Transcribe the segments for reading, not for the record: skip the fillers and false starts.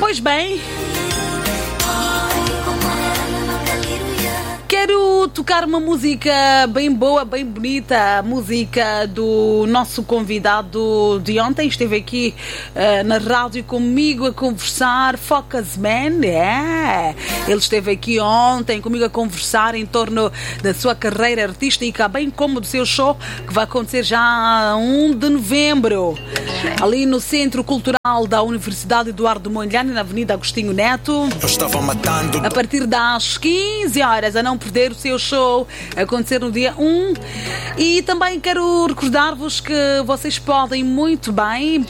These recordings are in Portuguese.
Pois bem, quero tocar uma música bem boa, bem bonita, a música do nosso convidado de ontem. Esteve aqui na rádio comigo a conversar, Focus Man. Ele esteve aqui ontem comigo a conversar em torno da sua carreira artística, bem como do seu show que vai acontecer já a 1 de novembro, ali no Centro Cultural da Universidade Eduardo Mondlane, na Avenida Agostinho Neto, a partir das 15 horas, a não perder o seu show a acontecer no dia 1. E também quero recordar-vos que vocês podem muito bem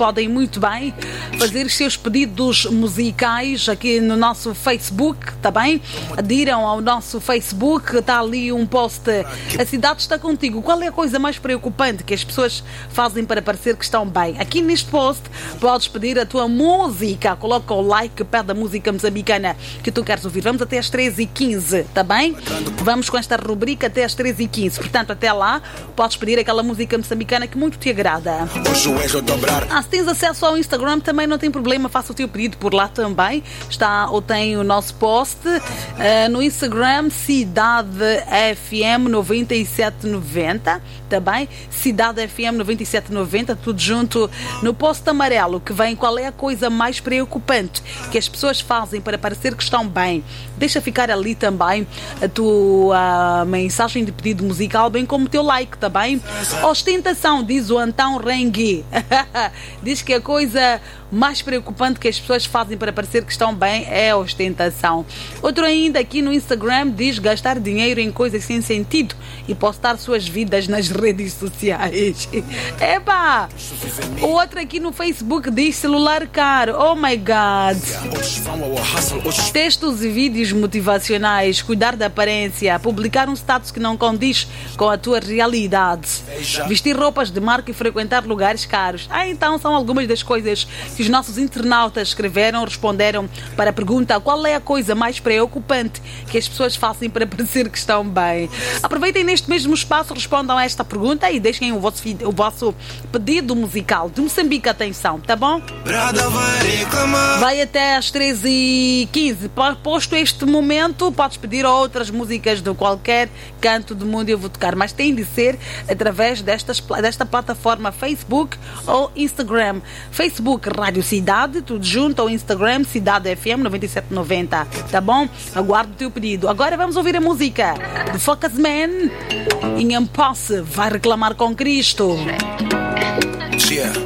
fazer os seus pedidos musicais aqui no nosso Facebook, tá bem? Adiram ao nosso Facebook, está ali um post, a cidade está contigo. Qual é a coisa mais preocupante que as pessoas fazem para parecer que estão bem? Aqui neste post podes pedir a tua música, coloca o like, pede a música moçambicana que tu queres ouvir. Vamos até às 13h15, tá bem? Vamos com esta rubrica até às 13h15, portanto até lá podes pedir aquela música moçambicana que muito te agrada. Se tens acesso ao Instagram também não tem problema, faça o teu pedido por lá também, está ou tem o nosso post no Instagram, Cidade FM 9790, também Cidade FM 9790, tudo junto no post amarelo que vem. Qual é a coisa mais preocupante que as pessoas fazem para parecer que estão bem? Deixa ficar ali também a tua mensagem de pedido musical, bem como o teu like, tá bem? Ostentação, diz o Antão Rengui. Diz que a coisa mais preocupante que as pessoas fazem para parecer que estão bem é a ostentação. Outro ainda aqui no Instagram diz gastar dinheiro em coisas sem sentido e postar suas vidas nas redes sociais. Epá! O outro aqui no Facebook diz celular caro. Oh my God! Textos e vídeos motivacionais, cuidar da aparência, publicar um status que não condiz com a tua realidade, vestir roupas de marca e frequentar lugares caros. Então são algumas das coisas que os nossos internautas responderam para a pergunta: qual é a coisa mais preocupante que as pessoas fazem para parecer que estão bem? Aproveitem neste mesmo espaço, respondam a esta pergunta e deixem o vosso pedido musical de Moçambique, atenção, tá bom? Vai até às 13h15. Posto este momento, podes pedir outras músicas de qualquer canto do mundo e eu vou tocar, mas tem de ser através desta plataforma Facebook ou Instagram. Facebook Rádio Cidade, tudo junto, ou Instagram Cidade FM 9790, tá bom? Aguardo o teu pedido. Agora vamos ouvir a música do Focus Man. Inham Posse vai reclamar com Cristo. Yeah.